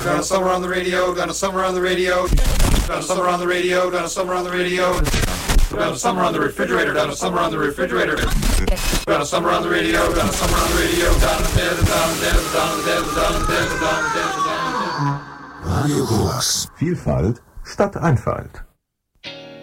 Donna Summer on the radio, Donna Summer on the radio, Donna Summer on the radio, Donna Summer on the radio, Donna Summer on the refrigerator, Donna Summer on the refrigerator, Donna Summer on the radio, Donna Summer on the radio, Donna dead, Donna dead, Donna dead, Donna dead, Donna dead, Donna dead. Radio Korax. Vielfalt statt Einfalt.